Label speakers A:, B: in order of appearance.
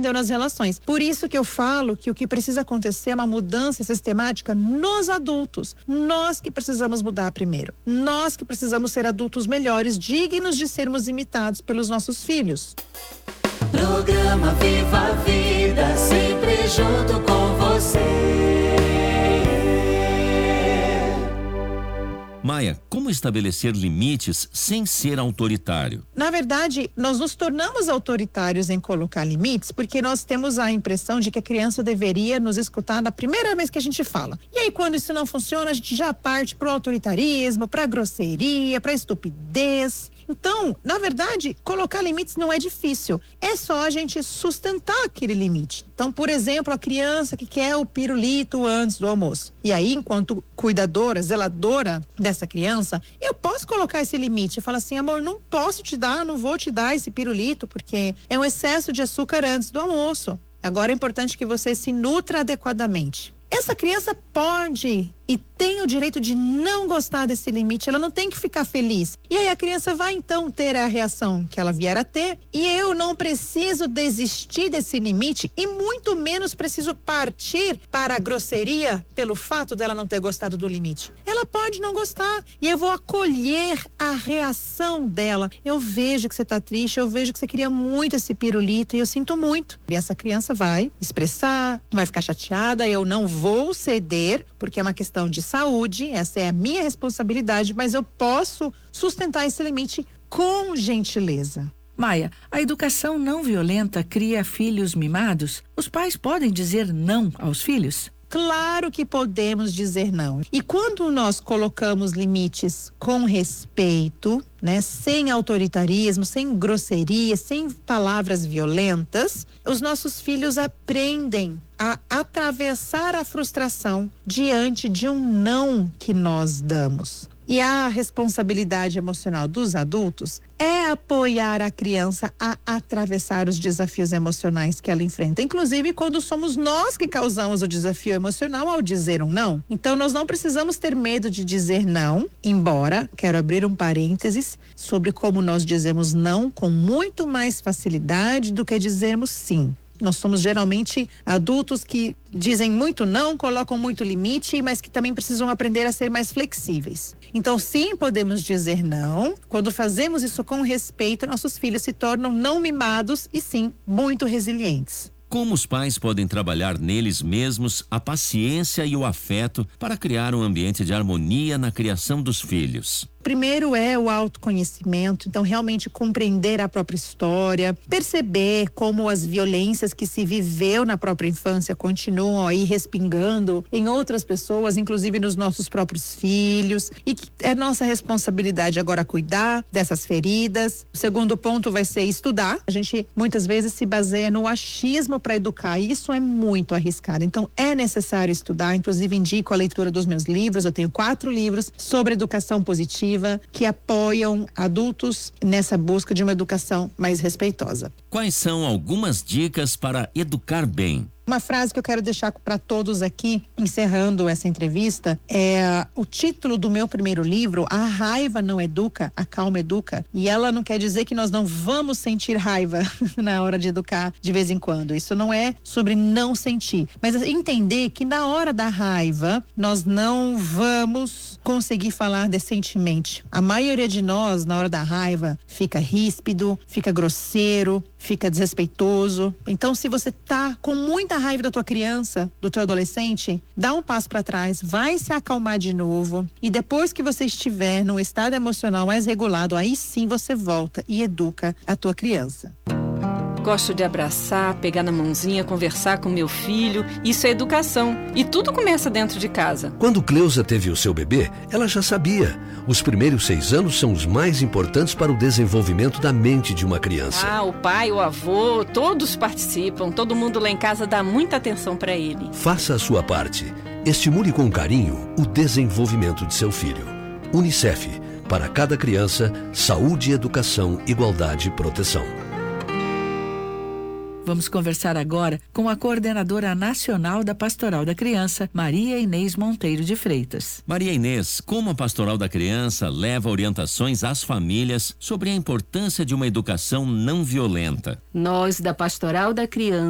A: aprendeu nas relações. Por isso que eu falo que o que precisa acontecer é uma mudança sistemática nos adultos. Nós que precisamos mudar primeiro. Nós que precisamos ser adultos melhores, dignos de sermos imitados pelos nossos filhos.
B: Programa Viva a Vida, sempre junto com você.
C: Maia, como estabelecer limites sem ser autoritário?
A: Na verdade, nós nos tornamos autoritários em colocar limites porque nós temos a impressão de que a criança deveria nos escutar na primeira vez que a gente fala. E aí, quando isso não funciona, a gente já parte pro autoritarismo, pra grosseria, pra estupidez. Então, na verdade, colocar limites não é difícil. É só a gente sustentar aquele limite. Então, por exemplo, a criança que quer o pirulito antes do almoço. E aí, enquanto cuidadora, zeladora dessa criança, eu posso colocar esse limite. Eu falo assim, amor, não posso te dar, não vou te dar esse pirulito, porque é um excesso de açúcar antes do almoço. Agora é importante que você se nutra adequadamente. Essa criança pode e tem o direito de não gostar desse limite, ela não tem que ficar feliz. E aí a criança vai então ter a reação que ela vier a ter, e eu não preciso desistir desse limite e muito menos preciso partir para a grosseria pelo fato dela não ter gostado do limite. Ela pode não gostar e eu vou acolher a reação dela. Eu vejo que você está triste, eu vejo que você queria muito esse pirulito e eu sinto muito. E essa criança vai expressar, vai ficar chateada, eu não vou ceder, porque é uma questão de saúde, essa é a minha responsabilidade, mas eu posso sustentar esse limite com gentileza.
D: Maia, a educação não violenta cria filhos mimados? Os pais podem dizer não aos filhos?
A: Claro que podemos dizer não. E quando nós colocamos limites com respeito, né, sem autoritarismo, sem grosseria, sem palavras violentas, os nossos filhos aprendem a atravessar a frustração diante de um não que nós damos. E a responsabilidade emocional dos adultos é apoiar a criança a atravessar os desafios emocionais que ela enfrenta, inclusive quando somos nós que causamos o desafio emocional ao dizer um não. Então nós não precisamos ter medo de dizer não, embora, quero abrir um parênteses sobre como nós dizemos não com muito mais facilidade do que dizermos sim. Nós somos geralmente adultos que dizem muito não, colocam muito limite, mas que também precisam aprender a ser mais flexíveis. Então, sim, podemos dizer não. Quando fazemos isso com respeito, nossos filhos se tornam não mimados e sim, muito resilientes.
C: Como os pais podem trabalhar neles mesmos a paciência e o afeto para criar um ambiente de harmonia na criação dos filhos?
A: Primeiro é o autoconhecimento, então realmente compreender a própria história, perceber como as violências que se viveu na própria infância continuam aí respingando em outras pessoas, inclusive nos nossos próprios filhos, e que é nossa responsabilidade agora cuidar dessas feridas. O segundo ponto vai ser estudar. A gente muitas vezes se baseia no achismo para educar, e isso é muito arriscado. Então é necessário estudar, inclusive indico a leitura dos meus livros. Eu tenho 4 livros sobre educação positiva que apoiam adultos nessa busca de uma educação mais respeitosa.
C: Quais são algumas dicas para educar bem?
A: Uma frase que eu quero deixar para todos aqui, encerrando essa entrevista, é o título do meu primeiro livro, A Raiva Não Educa, A Calma Educa. E ela não quer dizer que nós não vamos sentir raiva na hora de educar de vez em quando. Isso não é sobre não sentir, mas entender que na hora da raiva, nós não vamos conseguir falar decentemente. A maioria de nós, na hora da raiva, fica ríspido, fica grosseiro, fica desrespeitoso. Então, se você tá com muita raiva da tua criança, do teu adolescente, dá um passo para trás, vai se acalmar de novo e depois que você estiver num estado emocional mais regulado, aí sim você volta e educa a tua criança.
E: Gosto de abraçar, pegar na mãozinha, conversar com meu filho. Isso é educação. E tudo começa dentro de casa.
F: Quando Cleusa teve o seu bebê, ela já sabia. Os primeiros 6 anos são os mais importantes para o desenvolvimento da mente de uma criança.
E: Ah, o pai, o avô, todos participam. Todo mundo lá em casa dá muita atenção para ele.
F: Faça a sua parte. Estimule com carinho o desenvolvimento de seu filho. UNICEF. Para cada criança, saúde, educação, igualdade e proteção.
D: Vamos conversar agora com a coordenadora nacional da Pastoral da Criança, Maria Inês Monteiro de Freitas.
C: Maria Inês, como a Pastoral da Criança leva orientações às famílias sobre a importância de uma educação não violenta?
G: Nós, da Pastoral da Criança,